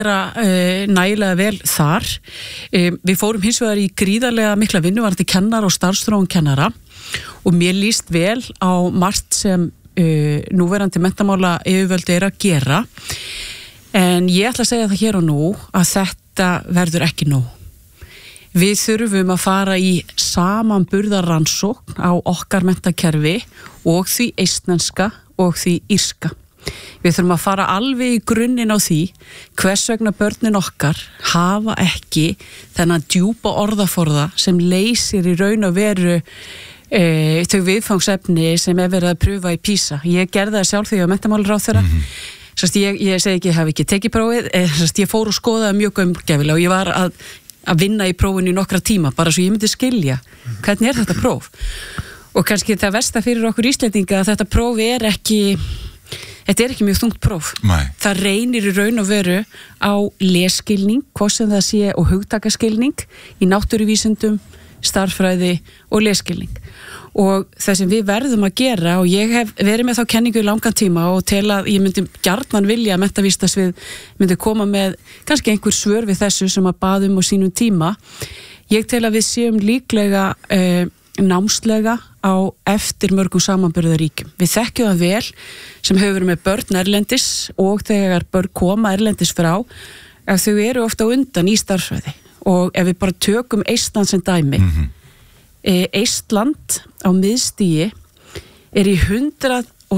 nægilega vel þar. Við fórum hins vegar í gríðarlega mikla vinnu varðandi kennara og starfsþróun kennara og mér líst vel á margt sem núverandi menntamála yfirvöld að gera. En ég ætla að segja það hér og nú að þetta verður ekki nóg. Við þurfum að fara í samanburðarrannsókn á okkar menntakerfi og því eistneska og því írska. Við þurfum að fara alveg í grunninn á því hvers vegna börnin okkar hafa ekki þennan djúpa orðaforða sem leysir í raun og veru þau viðfangsefni sem verið að pröfa í PISA. Ég gerði það sjálf þegar ég var menntamálaráðherra. Ég segi ekki, ég hef ekki tekið prófið. Ég fór og skoðaði mjög gaumgæfilega og ég var að vinna í prófinu í nokkra tíma bara svo ég myndi skilja hvernig þetta próf. Og kannski það versta fyrir okkur Íslendinga að þetta próf þetta er ekki mjög þungt próf. Nei. Það reynir í raun og veru á lesskilning, hvað sem það sé, og hugtakaskilning í náttúruvísindum, starffræði og lesskilning. Og það sem við verðum að gera, og ég hef verið með þá kenningu í langan tíma og tel að ég myndi gjarnan vilja að menntavísindasvið myndi koma með kannski einhver svör við þessu sem að baðum á sínum tíma. Ég tel að við séum líklega námslega á eftir mörgum samanburðaríkjum. Við þekkjum það vel sem hefur verið með börn erlendis og þegar börn koma erlendis frá að þau eru ofta á undan í starffræði. Og ef við bara tökum Eistland sem dæmi, Eistland á miðstigi í 160%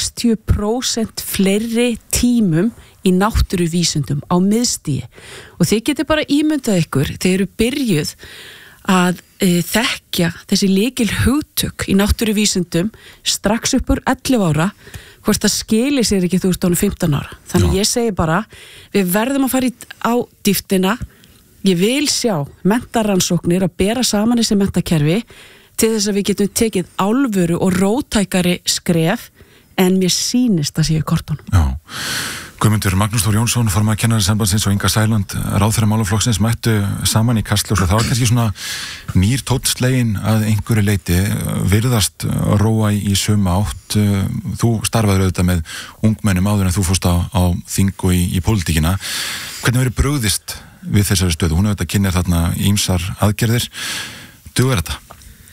fleiri tímum í náttúruvísindum á miðstigi. Og þið getur bara ímyndað ykkur, þeir eru byrjuð að þekkja þessi lykil hugtök í náttúruvísindum strax upp úr 11 ára, hvort það skilir sér ekki þú ert ánum 15 ára. Þannig ég segi bara, við verðum að fara á dýptina. Ég vil sjá menntarannsóknir að bera saman þessi menntakerfi til þess að við getum tekið alvöru og róttækari skref en mér sýnist að séu kortunum. Já. Guðmundur Magnús Þór Jónsson, formaður Kennarasambandsins og Inga Sæland, ráðherra málaflokksins, mættu saman í Kastljós og það var kannski svona nýr tónnslegin að einhverju leiti virðast róa í sömu átt. Þú starfaður auðvitað með ungmennum áður en þú fórst á þing og í pólitíkina. Hvernig verið brugðist við þessari stöðu? Hún auðvitað kynnir þarna ýmsar aðgerðir. Dugar þetta?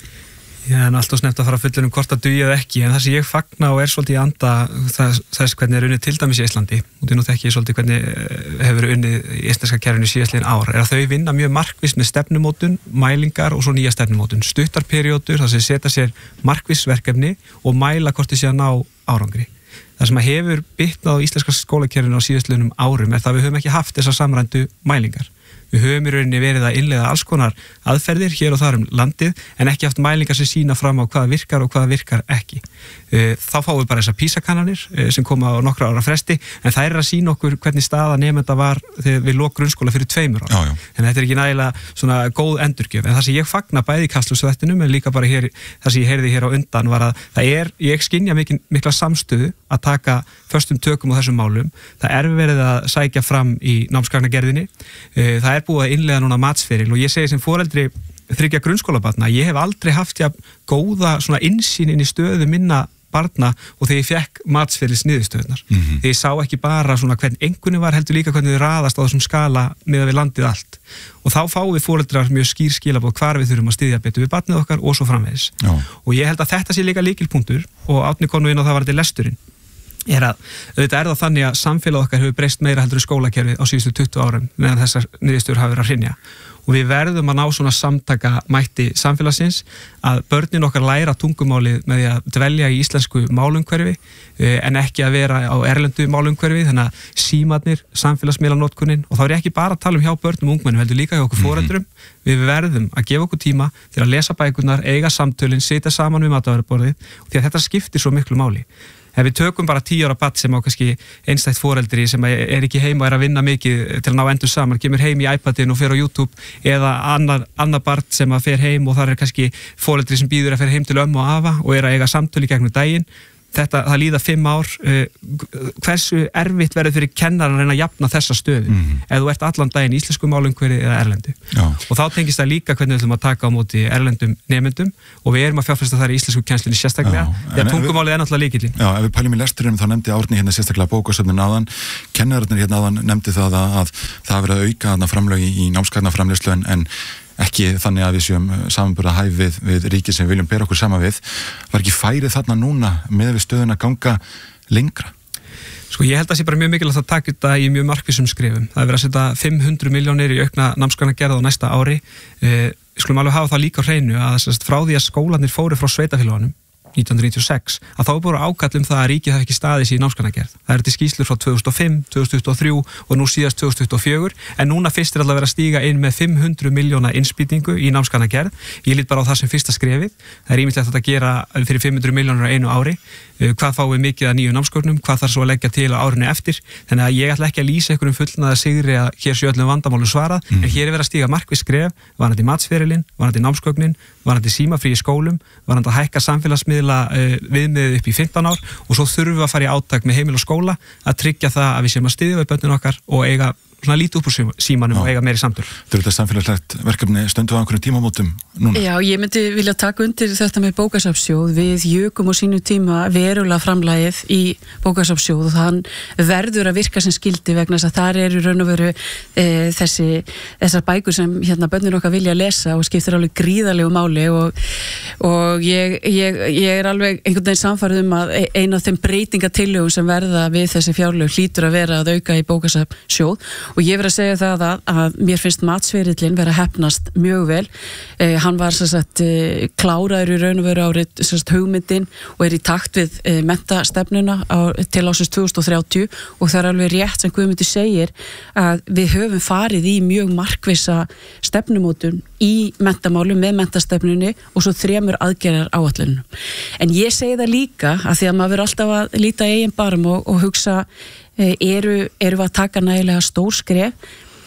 Já, en alltaf snemmt að fara að fullur hvort að dugi eða ekki, en það sem ég fagna og svolítið í anda þess hvernig unnið til dæmis í Íslandi, og nú þekki ég svolítið hvernig hefur unnið í íslenska kerfinu síðastliðin ár, að þau vinna mjög markviss með stefnumótun, mælingar og svo nýja stefnumótun, stuttarperiódur, það sem setja sér markviss verkefni og mæla hvort þið sé að ná árangri. Það sem hefur bitnað á íslenska skólakerfinu á síðastliðnum árum það við höfum ekki haft þessar samrændu mælingar. Við höfum í rauninni verið að innleiða alls konar aðferðir hér og þar landið en ekki haft mælingar sem sýna fram á hvaða virkar og hvaða virkar ekki. Þá fáum við bara þessar PISA-kannanir sem koma á nokkra ára fresti en það að sýna okkur hvernig staða nemenda var þegar við lok grunnskóla fyrir 2 ára. Já. En þetta ekki nægilega svona góð endurgjöf. En það sem ég fagna bæði í Kastljósþættinum en líka bara hér, það sem ég heyrði hér á undan var að ég skynja mikla samstöðu að taka föstum tökum á þessum málum. Það verið að sækja fram í námsgagnagerðinni. Það búið að innleiða núna matsferil og ég segi sem foreldri 3 grunnskólabarna, ég hef aldrei haft góða svona innsýn inn í stöðu minna barna og þegar ég fekk matsferils niðurstöðunar. Þegar ég sá ekki bara svona hvernig einhvernig var heldur líka hvernig þau raðast á þessum skala miðað við landið allt. Og þá fáum við foreldrar mjög skýr skilaboð hvar við þurfum að styðja betur við barnið okkar og svo framvegis. Já. Og ég held að þetta sé líka lykilpunktur og Árni kom nú inn á það var þetta lesturinn. Að auðvitað það þannig að samfélag okkar hefur breyst meira heldur í skólakerfið á síðustu 20 árum meðan þessar niðurstöður hafa verið að hrynja og við verðum að ná svona samtaka mætti samfélagsins að börnin okkar læra tungumálið með því að dvelja í íslensku málumhverfi en ekki að vera á erlendu málumhverfi þannig að símarnir, samfélagsmiðlanotkunin og þá er ég ekki bara að tala hjá börnum og ungmennum heldur líka hjá okkur foreldrum við verðum að gefa okkur tíma til að lesa bækurnar, eiga samtölin, sitja saman við matvælaborðið og því að þetta skiptir svo miklu máli. Ef við tökum bara 10 ára barn sem á kannski einstætt foreldri sem ekki heima og að vinna mikið til að ná endur saman, kemur heim í iPadin og fer á YouTube eða annar barn sem að fer heim og þar kannski foreldri sem býður að fer heim til ömmu og afa og að eiga samtöl í gegnum daginn, það líða 5 ár, hversu erfitt verður fyrir kennaran að reyna að jafna þessa stöðu, ef þú ert allan daginn í íslensku málumhverfi eða erlendu. Og þá tengist það líka hvernig við ætlum að taka á móti erlendum nemendum og við erum að fjárfesta þar í íslensku kennslunni sérstaklega, því að tungumálið er náttúrulega lykillinn. Já, ef við pælum í lesturum þá nefndi Árni hérna sérstaklega bókasöfnin áðan, kennararnir hérna áðan nefndi það að það verið að auka þarna framlög í námsgagnaframleiðslu en ekki þannig að við séum samanburða hæf við ríki sem við viljum bera okkur saman við. Var ekki færið þarna núna með við stöðun að ganga lengra? Sko ég held að það sé bara mjög mikilvægt að taka þetta í mjög markvissum skrefum. Það er verið að setja 500 milljónir í aukna námsgagnagerð á næsta ári. Skulum alveg hafa það líka á hreinu að frá því að skólarnir fóru frá sveitarfélögunum 1996, að þá búið ákall það að ríkið hafi ekki staðið sér í námsgagnagerð. Það eru til skýrslur frá 2005, 2023 og nú síðast 2024, en núna fyrst er alltaf verið að stíga inn með 500 milljóna innspýtingu í námsgagnagerð. Ég lít bara á það sem fyrsta skrefið. Það er ýmislegt að gera fyrir 500 milljónur á einu ári. Hvað fáum við mikið að nýju námsgögnum, hvað þarf svo að leggja til á árinu eftir. Þannig að ég ætla ekki að lýsa einhverjum fullnaða sigri að hér sé öllum vandamálum svarað, en hér er verið að stíga markviss skref, varðandi matsferilinn, varðandi námsgögnin, varðandi símafrí í skólum, varðandi að hækka samfélagsmiðla viðmiðið upp í 15 ár og svo þurfum við að fara í átak með heimil og skóla að tryggja það að við séum að styðja við börnin okkar og eiga svona lítið upp úr símanum og eiga meiri samtöl. Þetta samfélagslegt verkefni stundu á einhverjum tímamótum núna? Já, ég myndi vilja taka undir þetta með bókasafnssjóð. Við jukum á sínu tíma verulega framlagið í bókasafnssjóð og þann verður að virka sem skildi vegna þess að þar eru raun og veru þessar bækur sem hérna börnin okkar vilja lesa og skiptir alveg gríðarlegu máli og ég er alveg einhvern veginn samfærð að ein af þeim breytingatillögum sem verða við þessi fjárlög hlýtur að vera að auka í bókasafnssjóð. Og ég verið að segja það að mér finnst matsferillinn vera heppnast mjög vel. Hann var kláraður í raun og veru árið hugmyndin og er í takt við menntastefnuna til ásins 2030 og það er alveg rétt sem Guðmundur segir að við höfum farið í mjög markvissa stefnumótun í mentamálum með mentastefnunni og svo 3 aðgerðar áætlunum. En ég segi það líka að því að maður verður alltaf að líta í eigin barm og hugsa eru við að taka nægilega stór skref.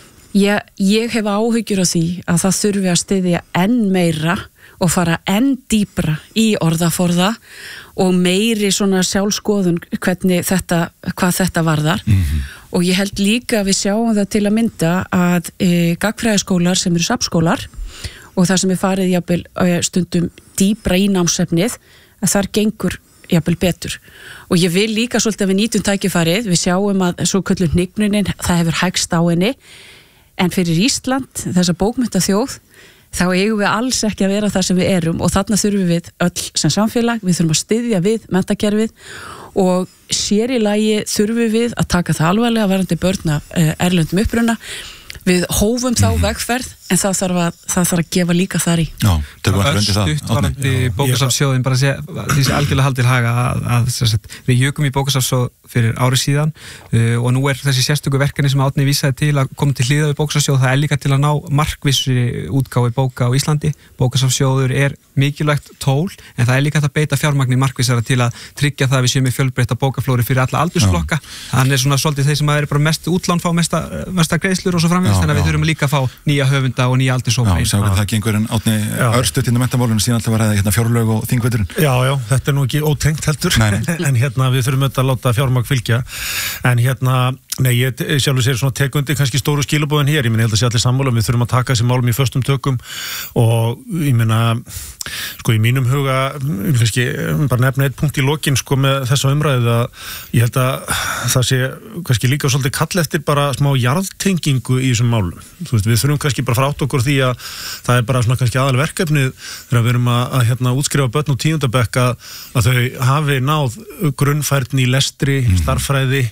Ég hef áhyggjur á því að það þurfi að styðja enn meira og fara enn dýpra í orðaforða og meiri svona sjálfskoðun hvað þetta varðar. Og ég held líka að við sjáum það til að mynda að gagnfræðaskólar sem eru safnskólar og það sem er farið jafnvel stundum dýpra í námsefnið að þar gengur jafnvel betur. Og ég vil líka svolítið að við nýtum tækifærið, við sjáum að svo kölluð hnignunin, það hefur hægst á henni, en fyrir Ísland, þessa bókmenntaþjóð, þá eigum við alls ekki að vera það sem við erum og þarna þurfum við öll sem samfélag, við þurfum að styðja við menntakerfið og sér í lagi þurfum við að taka það alvarlega varðandi börn af erlendum uppruna. Við hófum þá vegferð en það þarf að gefa líka þar í. Já, stuttvarandi bókasafnssjóðin bara því sé algjörlega haldið haga að við jökum í bókasafnssjóð fyrir ári síðan og nú er þessi sérstöku verkefni sem Árni vísaði til að koma til hliðar við bókasafnssjóð, það er líka til að ná markvissri útgáfu bóka á Íslandi. Bókasafnssjóður er mikilvægt tól en það er líka að beita fjármagni markvissara til að tryggja það að við séum með fjölbreytta bókaflóri fyrir alla aldursflokka. Þannig er svona svolítið þeir sem eru bara mest útlán fá mesta greiðslur og svo framvegis, þannig að við þurfum líka að fá nýja höfunda og nýja aldurshópa. Já, sjáum við það gengur en Árni örstutt inn á menntamálunum síðan alltaf var það fjárlög og þingveturinn. Já, þetta er nú ekki ótengt heldur, en við þurfum að láta fjármagn fylgja, en ég sjálfur sér svona tekundi kannski stóru skilabóðin hér, ég held að sé allir sammála, við þurfum að taka þessi málum í föstum tökum og ég sko í mínum huga, kannski bara nefna eitt punkt í lokin sko með þessa umræðu að ég held að það sé kannski líka svolítið kall eftir bara smá jarðtengingu í þessum málum. Við þurfum kannski bara frátt okkur því að það er bara svona kannski aðalverkefnið þegar við erum að útskrifa börn og 10. bekk að þau hafi náð grunnfærni í lestri, starffræði,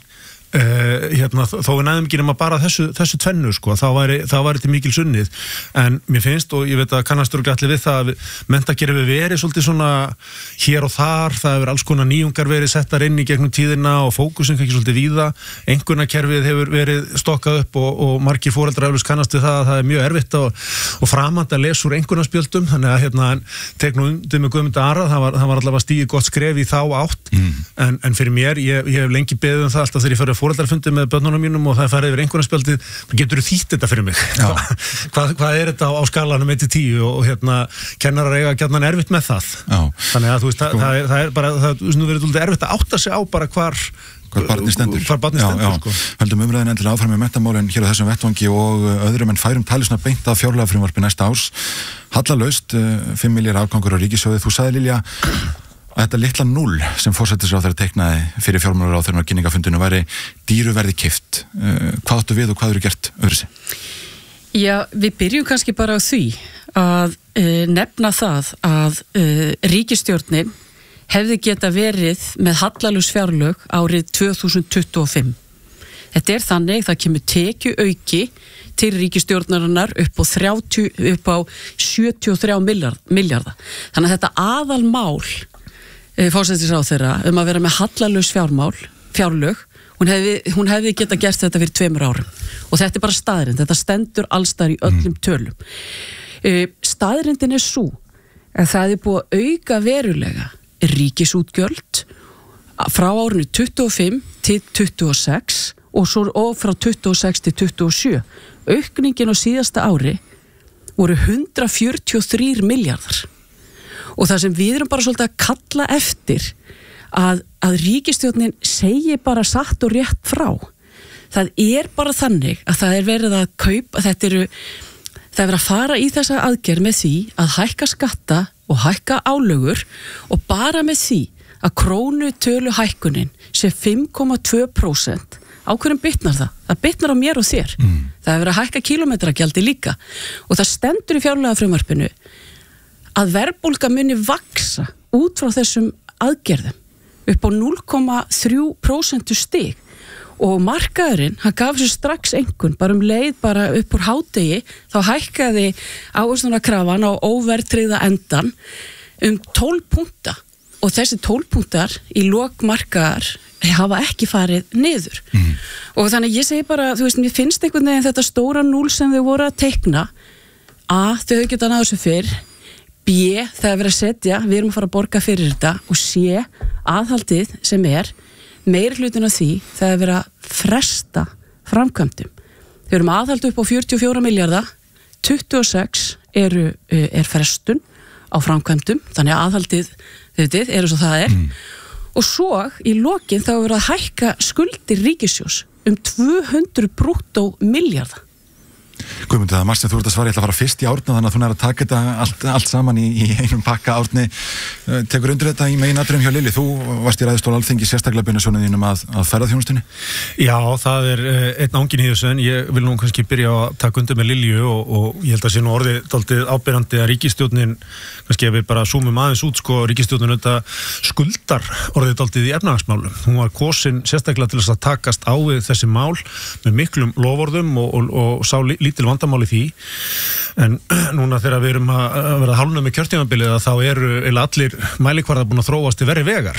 þó við næðum ekki nema bara þessu tvennu sko, þá væri til mikil sunnið, en mér finnst og ég veit að kannast allir við það að menntakerfi verið svolítið svona hér og þar, það hefur alls konar nýjungar verið settar inn í gegnum tíðina og fókusin kannski svolítið víða, einhvernakerfið hefur verið stokkað upp og margir foreldrar eflust kannast við það að það er mjög erfitt og framand að lesa úr einhvernaspjöldum, þannig að tek nú undir með Guðmund Ara, það var allavega stigið gott skref í þá átt, en fyrir mér, ég hef lengi beðið það alltaf þegar ég fer að foreldrafundi með börnunum mínum og það farið yfir einhvernarspjaldið, getur þú þýtt þetta fyrir mig? Hvað þetta á skalanum 1-10 og kennarar eiga gjarnan erfitt með það. Þannig að þú veist, það er bara, það verður erfitt að átta sig á bara hvar barnið stendur. Sko. Höldum umræðin endilega áfram með menntamálin hér á þessum vettvangi og öðrum en færum tali svona beint af fjárlagafrumvarpi næsta árs. Hallalaust, 5 milljarðar afgangur á ríkissjóði. Þú sagði, Lilja, að þetta litla 0 sem forsætisráðherra teiknaði fyrir fjármálaráðherra á kynningafundinu væri dýru verði keypt. Hvað áttu við og hvað eru gert öðru sig? Já, við byrjum kannski bara á því að nefna það að ríkisstjórnin hefði geta verið með hallalus fjárlög árið 2025. Þetta er þannig, það kemur tekju auki til ríkisstjórnarinnar upp á 73 milljarða. Þannig að þetta aðalmál forsætisráðherra að vera með hallalus fjárlög, hún hefði geta gert þetta fyrir 2 árum. Og þetta er bara staðrind, þetta stendur allstar í öllum tölum. Staðrindin er svo að það er búið að auka verulega ríkisútgjöld frá árinu 25 til 26 og frá 26 til 27. Aukningin á síðasta ári voru 143 milljarðar. Og það sem við erum bara svolítið að kalla eftir að ríkisstjórnin segi bara satt og rétt frá. Það er bara þannig að það er verið að kaupa, það er verið að fara í þessa aðgerð með því að hækka skatta og hækka álögur og bara með því að krónutölu hækkunin sé 5,2%. Á hverjum bitnar það? Það bitnar á mér og þér. Það er verið að hækka kílómetragjaldi líka og það stendur í fjárlagafrumvarpinu að verðbólga muni vaksa út frá þessum aðgerðum upp á 0,3% stig. Og markaðurinn, hann gaf sér strax einhvern, bara leið bara upp úr hádegi, þá hækkaði ávöxtunarkrafan á óverðtryggða endan 12 punkta. Og þessi 12 punktar í lok markaðar hafa ekki farið niður. Og þannig ég segi bara, þú veist, mér finnst einhvern veginn þetta stóra 0 sem þau voru að teikna, A, þau geta náðu þessu fyrr, B, það er verið að setja, við erum að fara að borga fyrir þetta, og C, aðhaldið sem meir hlutin af því það er verið að fresta framkvæmdum. Við erum aðhald upp á 44 milljarða, 26 er frestun á framkvæmdum, þannig að aðhaldið er svo það er. Og svo í lokin þá er verið að hækka skuldir ríkissjóðs 200 brúttó milljarða. Guðmundur, það er margt sem þú ert að svara, ég ætla að fara fyrst í Árna þannig að þú nær að taka þetta allt saman í einum pakka. Árni, tekur undir þetta í meginatriðum hjá Lilju, þú varst í ræðustól Alþingi sérstaklega beinasjónum þínum að ferðaþjónustunni? Já, það er einn ángin í þessu en ég vil nú kannski byrja að taka undir með Lilju og ég held að sé nú orðið dálítið áberandi að ríkisstjórnin, kannski ef við bara zoomum aðeins út, ríkisstjórnin auðvitað skuldar orðið dálítið í efnahagsmálum. Hún var kosin sérstaklega til þess að takast á við þessi mál með miklum loforðum og sá lítil vandamál í því, en núna þegar við erum að vera hálfnum með kjörtímabilið þá eru allir mælikvarðar búin að þróast til verri vegar.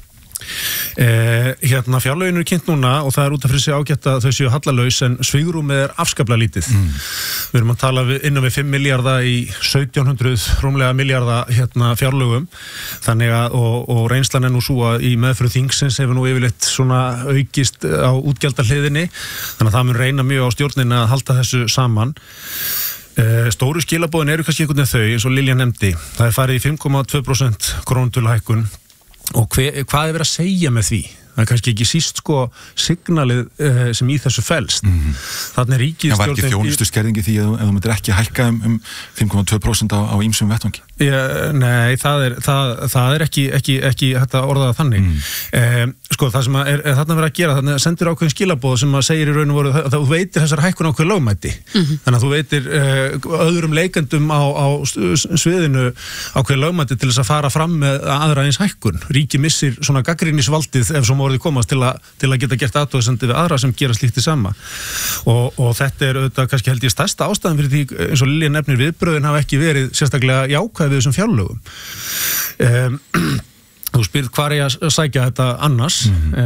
Fjárlögin eru kynnt núna og það er út af fyrir sig ágætt að þau séu hallalaus en svigrúmið er afskaplega lítið. Við erum að tala innan við 5 milljarða í 1700 rúmlega milljarða fjárlögum, þannig að og reynslan er nú svo að í meðferð þingsins hefur nú yfirleitt svona aukist á útgjaldahliðinni, þannig að það mun reyna mjög á stjórnin að halda þessu saman. Stóru skilaboðin eru kannski einhvern veginn þau, eins og Lilja nefndi, það er farið í 5,2% krónutöluhækkun. Og hvað er verið að segja með því? Það er kannski ekki síst signalið sem í þessu felst. Þannig ríkisstjórnin... Það var ekki þjónustu skerðingi því ef þú myndir ekki hækka 5,2% á ýmsum vettvangi? Nei, það er ekki hægt að orða það þannig. Það sem er þarna verið að gera, þannig að sendir ákveðin skilaboð sem að segir í raun og voru að þú veitir þessar hækkun ákveð lögmæti. Þannig að þú veitir öðrum leikendum á sviðinu ákveð lögmæti til þess að fara fram með aðra eins hækkun. Ríki missir svona gagnrýnisvaldið ef svo orðið komast til að geta gert athugasemdir við aðra sem gera slíkt í sama. Og þetta er auðvitað kannski held ég stærsta ástæðan fyrir því, eins og Lilja nefnir, viðbrögðin hafa ekki verið sérstaklega jákvæð við þessum fjárlögum. Þú spyrð hvar ég að sækja þetta annars.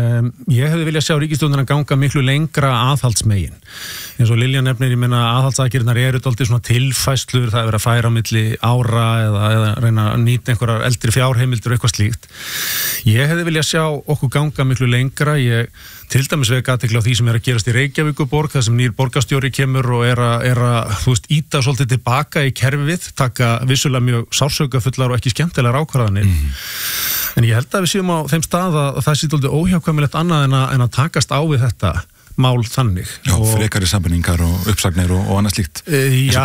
Ég hefði viljað sjá ríkisstjórnina ganga miklu lengra aðhaldsmegin. Eins og Lilja nefnir, ég meina aðhaldsaðgerðirnar eru dálítið svona tilfæslur, það er verið að færa á milli ára eða reyna að nýta einhverjar eldri fjárheimildir og eitthvað slíkt. Ég hefði viljað sjá okkur ganga miklu lengra. Ég til dæmis vek athygli á því sem er að gerast í Reykjavíkurborg, þar sem nýr borgarstjóri kemur og er að þú veist, íta svolítið tilbaka í kerfið, taka vissulega mjög sársökafullar og ekki skemmtilegar ákvarðanir. En ég held að við séum á þeim stað að það sé dálítið óhjákvæmilegt annað en að takast á við þetta mál þannig. Já, frekari sammenningar og uppsagnir og annað slíkt. Já,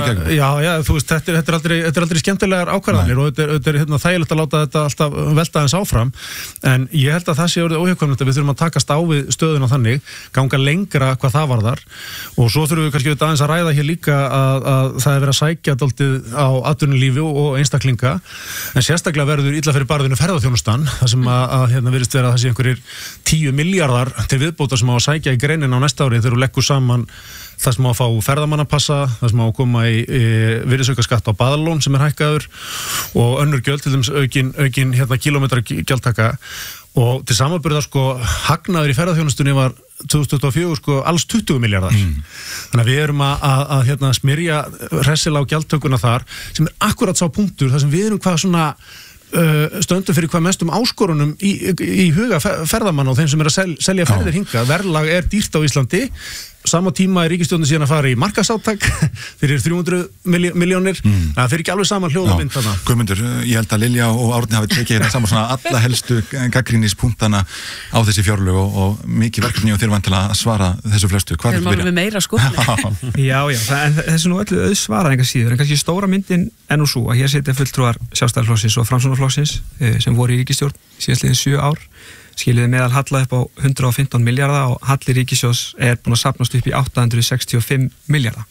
þú veist, þetta er aldrei skemmtilegar ákvarðanir og þetta er þægilegt að láta þetta alltaf velta aðeins áfram, en ég held að það sé orðið óhjákvæmilegt að við þurfum að takast á við stöðuna þannig, ganga lengra hvað það varðar, og svo þurfum við kannski aðeins að ræða hér líka að það er verið að sækja dálítið á atvinnulífi og einstaklinga, en sérstaklega verður illa fyrir barðinu ferðaþjónustan, þar sem að virðist vera að það sé einhverjir 10 milljarðar til viðbótar sem á að sækja í greinin á næsta ári þegar þú leggur saman það sem á að fá ferðamannapassa, það sem á að koma í virðisaukaskatt á baðalón sem er hækkaður og önnur gjöld, til dæmis aukin kílómetragjaldtaka, og til samanburðar hagnaður í ferðaþjónustunni var 2024 alls 20 milljarðar. Þannig að við erum að smyrja hressilega á gjaldtökuna þar, sem er akkurat sá punktur þar sem við erum hvað svona stöndum fyrir hvað mestum áskorunum í huga ferðamanna og þeim sem er að selja ferðir hingað. Verðlag er dýrt á Íslandi, sama tíma er ríkisstjórnin síðan að fara í markaðsátak fyrir 300 milljónir. Það fyrir ekki alveg saman hljóðamynd þarna. Guðmundur, ég held að Lilja og Árni hafi tekið hérna saman svona alla helstu gagnrýnispunktana á þessi fjárlög og mikið verkefni og þeir vantilega að svara þessu flestu. Hvað er þetta meira Já, þessu nú öllu auðsvarað enga síður, en kannski stóra myndin er nú svo að hér sitja fulltrúar Sjálfstæðisflokksins og Framsóknarflokksins sem voru í ríkisstjórn síðastliðin 7 ár, skiliði meðal halla upp á 115 milljarða og halli ríkissjóðs er búin að safnast upp í 865 milljarða.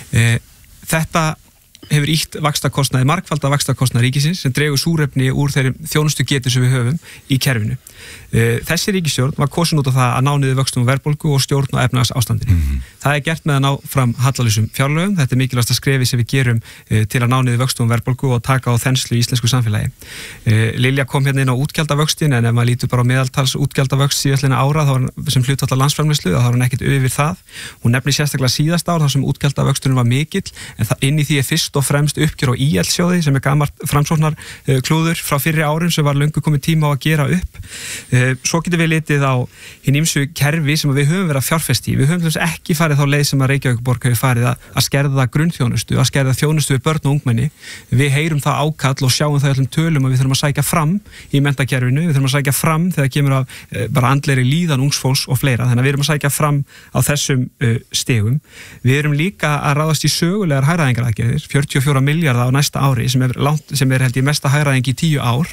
Þetta hefur ýtt vaxtakostnaði, margfalda vaxtakostnaði ríkisins sem dregur súrefni úr þeirri þjónustugetu sem við höfum í kerfinu. Þessi ríkisstjórn var kosin út á það að ná niður vöxtum og verðbólgu og stjórn á efnahagsástandinu. Það er gert með að ná fram hallalausum fjárlögum. Þetta er mikilvægasta skrefi sem við gerum til að ná niður vöxtum og verðbólgu og taka á þenslu í íslensku samfélagi. Lilja kom hérna inn á útgjaldavöxtin, en ef maður lítur bara á meðaltals útgjaldavöxt síðastliðna ára sem hlutfall af landsframleiðslu, þá er hann ekkert yfir það. Hún nefnir sérstaklega síðasta ár þar sem útgjaldavöxturinn var mikill, en inn í því er fyrst og fremst uppgjör á ÍL-sjóði sem er gamalt Framsóknar klúður frá fyrri árum sem var löngu komið tíma á að gera upp. Svo getum við litið á hinn ýmsu kerfi sem við höfum verið að fjárfesta í. Við höfum ekki farið þá leið sem að Reykjavíkurborg hefur farið að skerða grunnþjónustu, að skerða þjónustu við börn og ungmenni. Við heyrum það ákall og sjáum það í öllum tölum að við þurfum að sækja fram í menntakerfinu, við þurfum að sækja fram þegar kemur af bara andlegri líðan ungs fólks og fleira. Þannig að við erum að sækja fram á þessum stigum. Við erum líka að ráðast í sögulegar hagræðingaraðgerðir, 44 milljarða á næsta ári sem er held ég mesta hagræðing í 10 ár.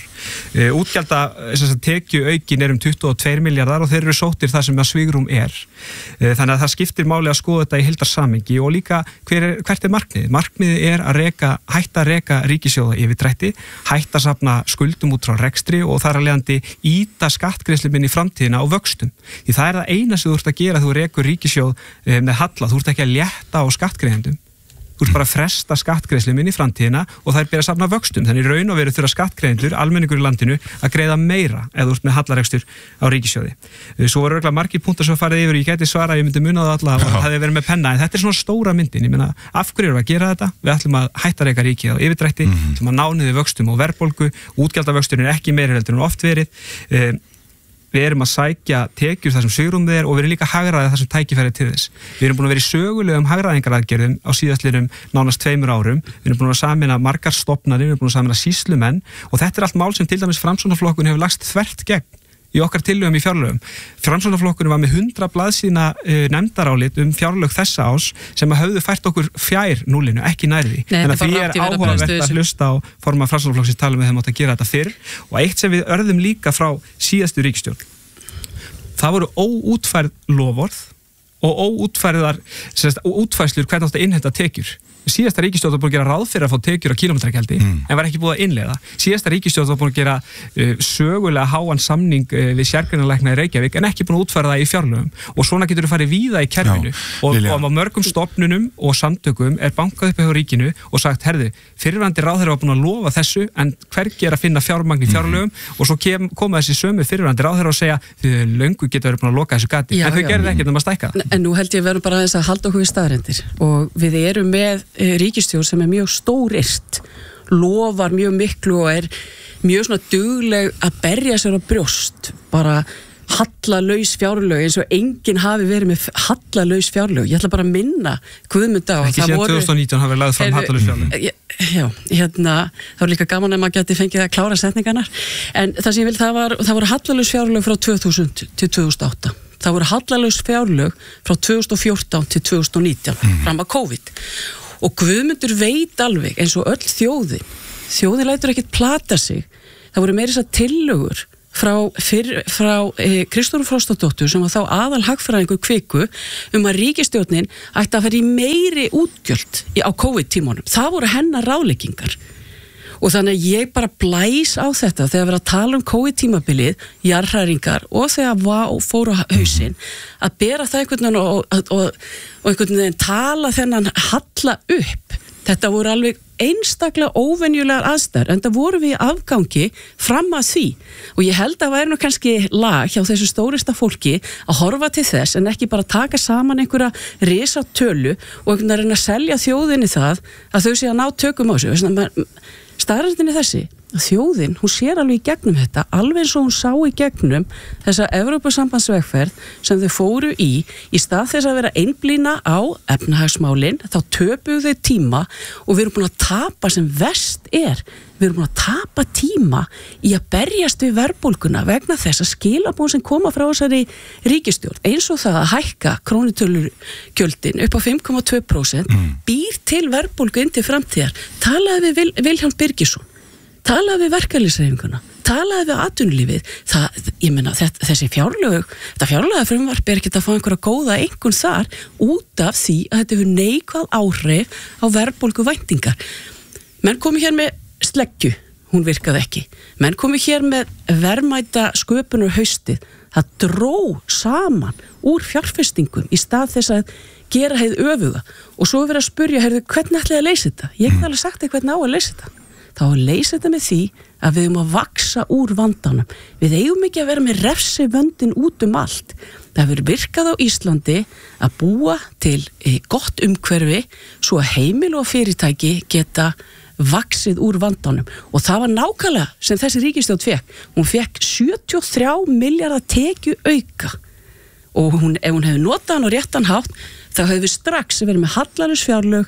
Tekjuaukin er 22 milljarðar og þeir eru sóttir þar sem að svigrúm er. Þannig að það skiptir máli að skoða þetta í heildarsamhengi og líka hvert er markmiðið? Markmiðið er að hætta að reka ríkissjóða yfirdrætti, hætta að safna skuldum út frá rekstri og þar að leiðandi ýta skattgreiðslum inn í framtíðina á vöxtum. Því það er það eina sem þú ert að gera, þú rekur ríkissjóð með halla, þú ert ekki að létta á skattgreiðendum. Þú ert bara að fresta skattgreiðslum inn í framtíðina og þær byrja að safna vöxtum. Þannig raun og veru þurfa skattgreiðendur, almenningur í landinu, að greiða meira ef þú ert með hallarekstur á ríkissjóði. Svo voru örugglega margir punktar sem farið yfir og ég gæti svarað, ég myndi muna það alla og það hefði verið með penna, en þetta er svona stóra myndin. Ég meina, af hverju erum við að gera þetta? Við ætlum að hætta reka ríkið á yfirdrætti, ætlum að ná niður vöxtum og verðbólgu, útgjaldavöxturinn er ekki meiri heldur en oft verið. Við erum að sækja tekjur þar sem svigrúmið er og við erum líka að hagræða þar sem tækifæri til þess. Við erum búin að vera í sögulegum hagræðingaraðgerðum á síðastliðnum nánast 2 árum. Við erum búin að sameina margar stofnanir, við erum búin að sameina sýslumenn og þetta er allt mál sem til dæmis Framsóknarflokkurinn hefur lagst þvert gegn í okkar tillögum í fjárlögum. Framsóknarflokkurinn var með 100 blaðsíðna nefndarálit fjárlög þessa ás sem að höfðu fært okkur fjær núllinu, ekki nærði. En því er áhugavert að hlusta á formann Framsóknarflokksins tala með þeim átt að gera þetta fyrr. Og eitt sem við örðum líka frá síðastu ríkisstjórn, það voru óútfærð loforð og útfærslur hvernig átt að innheimta tekjur. síðasta ríkisstjórn var búin að gera ráð fyrir að fá tekjur á kílómetragjaldi en var ekki búið að innleiða. Síðasta ríkisstjórn var búin að gera sögulega háan samning við sérgreinalækna í Reykjavík en ekki búin að útfæra það í fjárlögum og svona getur þú farið víða í kerfinu og á mörgum stofnunum og samtökum bankað upp hjá ríkinu og sagt, herðu, fyrrverandi ráðherra var búin að lofa þessu en hvergi að finna fjármagn í fjárlögum og svo koma þessi sömu fyrrverandi ráðherra og segja, þið löngu geta verið búin að loka þessu gati, en þau gerðu ekkert að stækka það. En nú held ég verðum bara aðeins að halda okkur við staðreyndir og við erum með ríkisstjórn sem mjög stóryrt, lofar mjög miklu og mjög svona dugleg að berja sér á brjóst, bara hallalaus fjárlög eins og enginn hafi verið með hallalaus fjárlög. Ég ætla bara að minna Guðmund á ekki síðan 2019 hafi lagði fram hallalaus fjárlög. Já, það var líka gaman að maður geti fengið að klára setningarnar en það sem ég vil, það voru hallalaus fjárlög frá 2000 til 2008. Það voru hallalaus fjárlög frá 2014 til 2019 fram að COVID og Guðmundur veit alveg eins og öll þjóðin lætur ekkert plata sig. Það voru meira þess að tillögur frá Kristrúnu Frostadóttur sem var þá aðal hagfræðingur Kviku að ríkisstjórnin ætti að fara í meiri útgjöld á COVID-tímanum. Það voru hennar ráðleggingar. Og þannig að ég bara blæs á þetta þegar við að tala COVID-tímabilið, jarðhræringar og þegar fóru á hausinn að bera það einhvern veginn og einhvern veginn tala þennan halla upp. Þetta voru alveg einstaklega óvenjulegar aðstæður en það voru við í afgangi fram að því og ég held að væri nú kannski lag hjá þessu stórista fólki að horfa til þess en ekki bara taka saman einhverja risatölu og einhvern veginn að selja þjóðinni það að þau sé að ná tökum á sig. Staðreyndin þessi, þjóðin, hún sér alveg í gegnum þetta, alveg eins og hún sá í gegnum þessa Evrópusambandsvegferð sem þau fóru í stað þess að vera einblína á efnahagsmálin, þá töpuðu þau tíma og við erum búin að tapa sem verst við erum búin að tapa tíma í að berjast við verðbólguna vegna þess að skilabón sem koma frá þessari ríkisstjórn, eins og það að hækka krónutölugjöldin upp á 5,2% býr til verðbólgu inn til framtíðar. Talaði við Vilhjálm Birgisson, talaði við verkalýðshreyfinguna, talaði við atvinnulífið. Ég meina, þessi þetta fjárlagafrumvarp ekkert að fá einhverja góða einhvern þar út af því að þetta hefur neikvæð áhrif á verðbólguvæntingar. Menn komu hér með sleggju, hún virkaði ekki. Menn komu hér með verðmæta sköpunar haustið. Það dró saman úr fjárfestingum í stað þess að gera heið öfuga og svo verið að spurja, hvernig ætlaði að leysa þetta? Ég hef alveg sagt þér hvernig á að leysa þetta. Þá að leysa þetta með því að við að vaksa úr vandanum. Við eigum ekki að vera með refsivöndin út allt. Það hefur virkað á Íslandi að búa til gott umhverfi svo að heimili og fyrirtæki geta vaxið úr vandanum og það var nákvæmlega sem þessi ríkisstjórn fekk. Hún fekk 73 milljarða tekju auka og ef hún hefði notað hann á réttan hátt þá hefði við strax verið með hallalaus fjárlög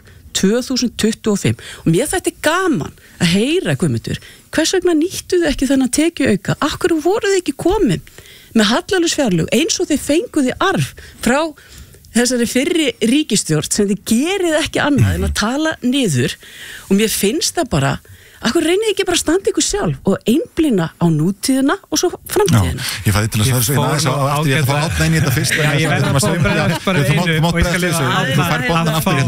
2025 og mér þetta gaman að heyra Guðmundur, hvers vegna nýttuðu ekki þennan tekju auka? Akkur voruð ekki komin með hallalaus fjárlög eins og þeir fenguði arf frá þessari fyrri ríkisstjórn sem þið gerið ekki annað en að tala niður og mér finnst það bara akkur reynið ekki bara að standa ykkur sjálf og einblína á nútíðina og svo framtíðina. Ég fæði til að svara svo aðeins á eftir ég ætla að fá átna inn í þetta fyrst ég verði að fá bara einu og ég skal þú fær bóttan aftur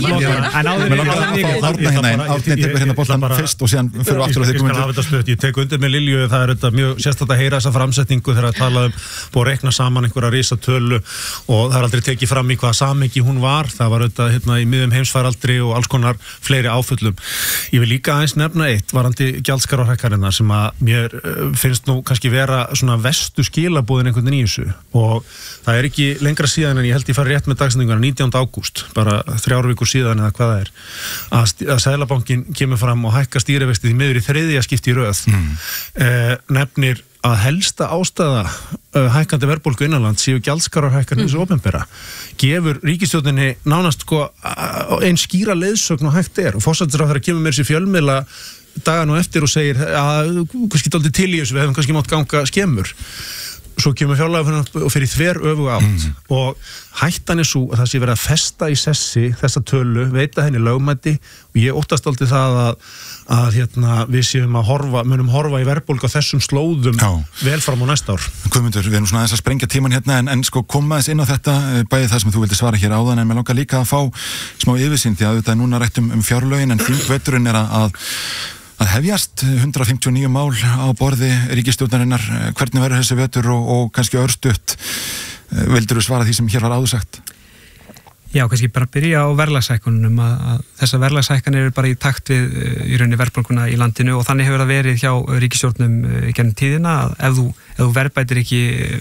Árni tekur hérna bóttan fyrst og síðan fyrir aftur og þeir komið ég tek undir með Lilju, það er mjög sérstætt að heyra þessa framsetningu þegar að tala búið að reikna saman einhverja risatölu og það er aldrei tekið fram í hvaða samhengi hún var, það var hérna í miðjum heimsfaraldri og alls konar fleiri áföllum. Ég vil líka aðeins nefna eitt varandi gjaldskrárhækkanirnar sem að mér finnst nú kannski vera svona vestu skilabúðin einhvern veginn í þessu og það er ekki lengra síðan en ég held ég fari rétt með dagsendinguna 19. ágúst, bara 3 vikur síðan eða hvað það er, að Seðlabankinn kemur fram og hækka stýrivexti því miður í 3. skipti í röð nefnir að helsta ástæða hækkandi verðbólgu innanlands séu gjaldskrárhækkanir þessu opinbera, gefur ríkisstjórninni nánast ein skýra leiðsögn og hægt og forsætisráðherra kemur með þessi fjölmiðla dagan og eftir og segir að kannski dálítið til í þessu, við hefum kannski mátt ganga skemmur. svo kemur fjárlagafrumvarp og fyrir þver öfuga átt og hættan svo að það sé verið að festa í sessi þessa tölu, veita henni lögmæti og ég óttast aldrei það að við séum munum horfa í verðbólgu á þessum slóðum vel fram á næsta ár. Guðmundur, við erum svona aðeins að sprengja tíman hérna en sko koma aðeins inn á þetta bæði það sem þú vildi svara hér áðan en mér langar líka að fá smá yfirsýn því að þetta er núna rætt um fjárlögin en þingveturinn er að hefjast 159 mál á borði ríkisstjórnarinnar, hvernig verður þessi vetur og kannski örstutt vildur þú svara því sem hér var áður sagt? Já, kannski bara byrja á verðlagshækkunum að þessar verðlagshækkanir eru bara í takt við í rauninni verðbólguna í landinu og þannig hefur það verið hjá ríkisstjórnum gennum tíðina að ef þú verðbætir ekki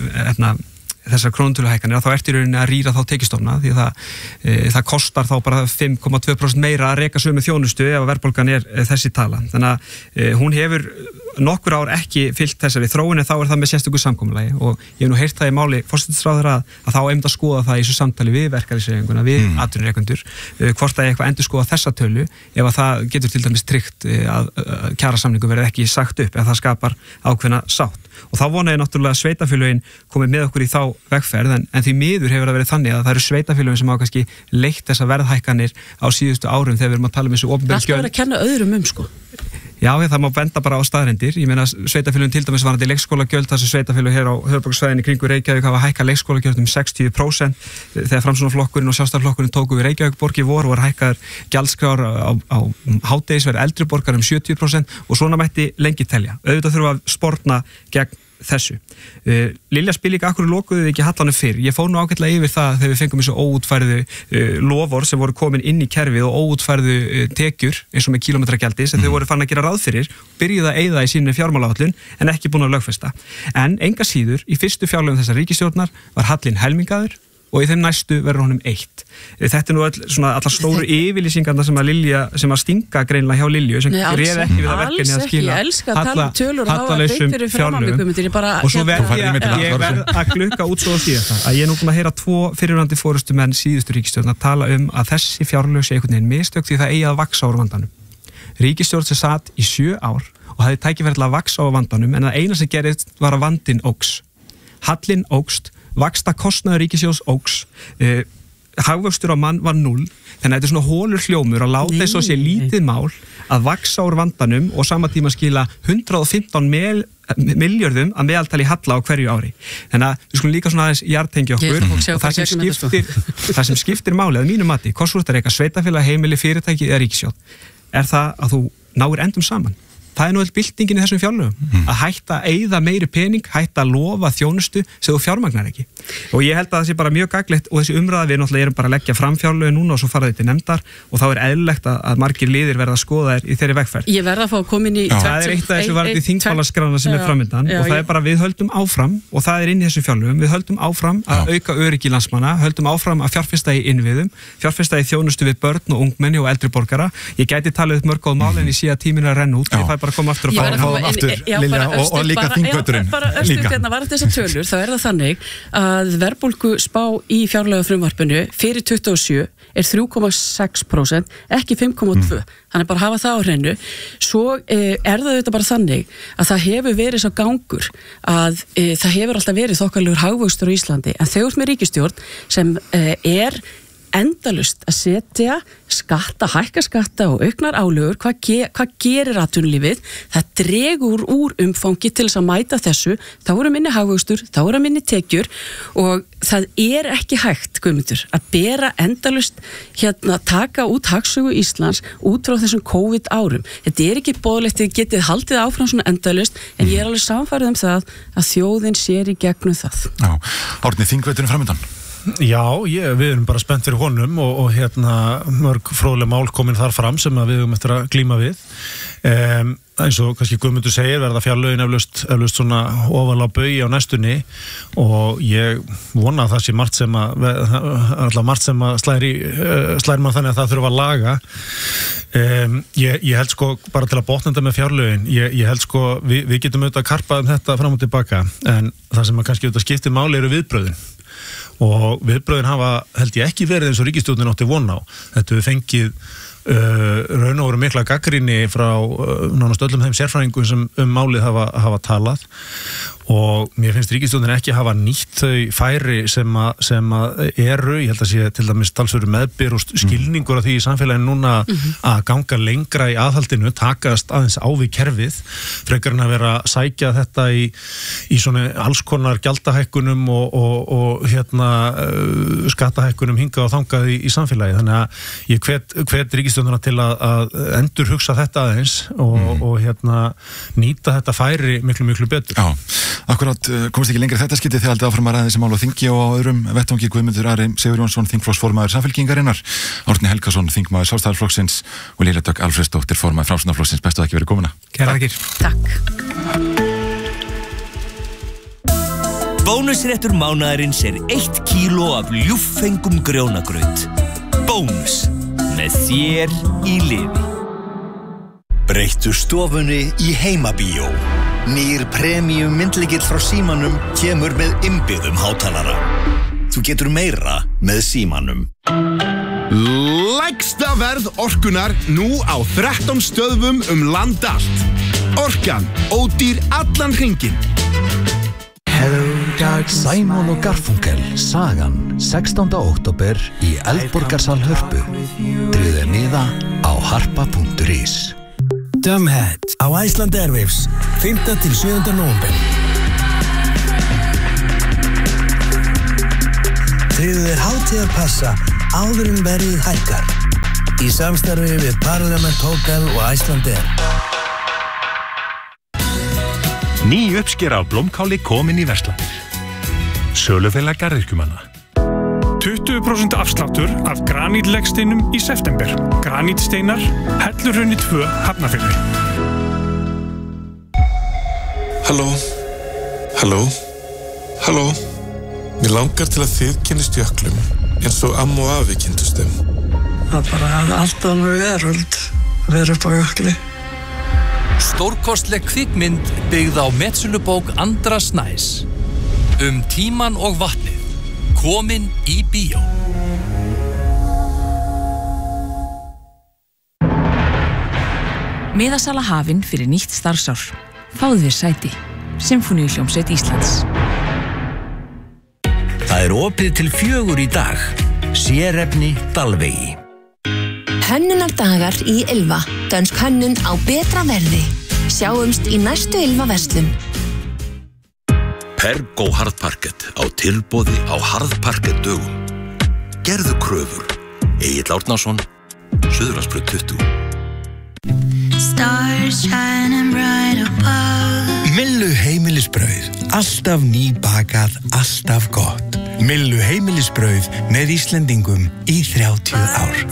þessar krónutöluhækkanir þá ertu í rauninni að rýra þá tekjustofna því það kostar þá bara 5,2% meira að reka sömu þjónustu ef verðbólgan er þessi tala. Þannig að hún hefur nokkur ár ekki fylgt þessari þróun en þá er það með sérstöku samkomulagi og ég hef nú heyrt það í máli forsætisráðherra að þá að skoða það í þessu samtali við verkalýðshreyfinguna, við atvinnurekendur hvort að eitthvað endur skoða þessa tölu ef að það getur til dæmis tryggt að kjarasamningu verði ekki sagt upp ef það skapar ákveðna sátt og þá vona ég náttúrulega að sveitarfélögin komið með okkur í þá vegferð en því miður hefur það verið þannig að það eru sveitarfélögin sem hafa kannski leitt þessa verðhækkanir á síðustu árum þegar við erum að tala um þessu opinberu gjöld. Það er að kenna öðrum sko. Já, það má benda bara á staðreyndir. Ég meina sveitarfélögin til dæmis varandi leikskólagjöld þar sem sveitarfélög hér á höfuðborgarsvæðinu kringu Reykjavík hafa hækkað leikskólagjöld 60% þegar Framsóknarflokkurinn og Sjálfstæðisflokkurinn tóku við Reykjavíkurborg í vor var hækkaðar gjaldskrár á hádegisverð eldri borgar 70% og svona mætti lengi telja. Auðvitað þurfa að sporna gegn þessu. Lilja spyr líka akkur lokuðu við ekki hallanum fyrr. Ég fór nú ágætlega yfir það þegar við fengum þessu óútfærðu lofor sem voru komin inn í kerfið og óútfærðu tekjur eins og með kílómetragjaldi sem þau voru fann að gera ráð fyrir byrjuðu að eyða í sínu fjármálaáætlun en ekki búin að lögfesta. En enga síður í fyrstu fjárlögum þessar ríkisstjórnar var hallinn helmingaður og í þeim næstu verður honum 1. Þetta er nú allar stóru yfirlýsingarna sem að stinga greinlega hjá Lilju sem réð ekki við að verkefni að skila hallalausum fjárlögum og svo ég verð að glukka út svo að síða það að ég er nú búin að heyra 2 fyrrverandi forystumenn síðustu ríkisstjórn að tala að þessi fjárlög sé einhvern veginn mistök því það eigi að vaxa úr vandanum. Ríkisstjórn sem satt í 7 ár og hafði tækifæri til að vaxa úr vandanum en það eina sem gerist var að vandinn óx. Hallinn ógst vaxta kostnaður ríkissjóðs óx, hagvöxtur á mann var 0, þannig að þetta er svona hólur hljómur að láta þess að sé lítið mál að vaxa úr vandanum og sama tíma skila 115 milljörðum að meðaltali halla á hverju ári. Þannig að við skulum líka svona aðeins jartengja okkur og það sem skiptir máli að mínu mati, hvort þú ert að reka sveitafélag, heimili, fyrirtæki eða ríkissjóð, er það að þú náir endum saman. Það er nú öll byltingin í þessum fjárlögum að hætta að eyða meiri pening, hætta að lofa þjónustu sem þú fjármagnar ekki og ég held að það sé bara mjög gagnlegt og þessi umræða við náttúrulega erum bara að leggja fram fjárlögin núna og svo fara þetta til nefndar og þá er eðlilegt að margir liðir verða að skoða þær í þeirri vegferð. Ég verða að fá að koma inn í það er eitt af þessu varðið þingmálaskrána sem er framöndan og það er bara við höldum áfram og það er inn í þessum fjárlögum, við höldum áfram að auka öryggi landsmanna, höldum áfram að fjárfesta í innviðum, fjárfesta í þjónustu við börn og ungmenni og eldri borgara. Ég gæti talið upp mörg góð mál en ég sé að tíminn er að renna út. Ég fæ bara að koma aftur og líka þingvöturinn líka. Var þessar tölur, þá er það þannig að verðbólgu spá í fjárlagafrumvarpinu fyrir 27 er 3,6%, ekki 5,2%. Þannig bara hafa það á hreinu. Svo er það auðvitað bara þannig að það hefur verið svo gangur að það hefur alltaf verið þokkalegur hagvöxtur á Íslandi en þegar með ríkisstjórn sem er endalust að setja skatta, hækka skatta og auknar álögur, hvað gerir atvinnulífið? Það dregur úr umfangi til þess að mæta þessu, þá eru minni hagvöxtur, þá eru minni tekjur og það er ekki hægt, Guðmundur, að bera endalust taka út hagsögu Íslands út frá þessum COVID árum. Þetta er ekki boðlegt, þið getið haldið áfram svona endalust, en ég er alveg samfærið það að þjóðin sér í gegnum það. Já, Árni, þingveturinn framöndan. Já, við erum bara spennt fyrir honum og mörg fróðleg mál komin þar fram sem við höfum eftir að glíma við. Eins og kannski Guðmundur segir verða fjárlögin eflaust svona ofalega baui á næstunni og ég vona að það sé margt sem að slær mann þannig að það þurfa að laga. Ég held sko bara til að botna þetta með fjárlögin, ég held sko við getum auðvitað að karpa þetta fram og tilbaka en það sem að kannski auðvitað skiptir máli eru viðbrögðin. Og viðbrögðin hafa held ég ekki verið eins og ríkisstjórnin átti von á. Þetta við fengið raun og veru mikla gagnrýni frá nánast öllum þeim sérfræðingum sem málið hafa talað og mér finnst ríkisstjórnin ekki hafa nýtt þau færi sem að eru, ég held að sé til dæmis talsverður meðbyr og skilningur af því í samfélaginu núna að ganga lengra í aðhaldinu, takast aðeins á við kerfið, frekar en að vera að sækja þetta í svona alls konar gjaldahækkunum og skattahækkunum hingað og þangað í samfélagi, þannig að ég hvet ríkisstjórnina til að endur hugsa þetta aðeins og nýta þetta færi miklu betur. Já. Akkurat, komist ekki lengra þetta skipti þegar aldrei áfram að ræða þessi mál á þingi og á öðrum vettvangi. Guðmundur Ari Sigurjónsson, þingflokksformaður Samfylkingarinnar, Árni Helgason, þingmaður Sjálfstæðisflokksins og Lilja Dögg Alfreðsdóttir, formaður Framsóknarflokksins. Bestu að ekki verið komuna. Kærar þakkir. Takk. Bónusréttur mánaðarins 1 kíló af ljúffengum grjónagraut. Bónus, með þér í liði. Breyttu stofunni í heimabíó. Nýr premium myndlykill frá Símanum kemur með innbyggðum hátalara. Þú getur meira með Símanum. Lægsta verð orkunar nú á 13 stöðvum land allt. Orkan, ódýr allan hringinn. Simon og Garfunkel, sagan 16. október í Eldborgarsal Hörpu. Tryggðu miða á harpa.is. Dumbhead á Iceland Airwaves 5. til 7. nóvember. Tryggðu þér hátíðarpassa áður en verðið hækkar í samstarfi við Parliament Hotel og Iceland Air. Ný uppskera af blómkáli komin í verslanir. Sölufélag garðyrkjumanna. 20% afsláttur af granítlegsteinum í september. Granítsteinar, Hellurhrauni 2, Hafnarfirði. Halló. Mér langar til að þið kynnist jöklum eins og amma og afi kynntust þeim. Það bara allt annað veröld að vera upp á jökli. Stórkostleg kvikmynd byggð á metsölubók Andra Snæs. Tíman og vatnið. Komin í bíó. Miðasala hafin fyrir nýtt starfsár. Fáðu þér sæti. Sinfóníuhljómsveit Íslands. Það opið til 4 í dag. Sérefni Dalvegi. Hönnunardagar í Ylva. Dönsk hönnun á betra verði. Sjáumst í næstu Ylva verslun. Pergo harðparkett á tilboði á harðparkett dögum. Gerðu kröfur. Egill Árnason, Suðurlandsbraut 20. Stars shining bright above. Millu heimilisbrauð. Alltaf nýbakað, alltaf gott. Millu heimilisbrauð með Íslendingum í 30 ár.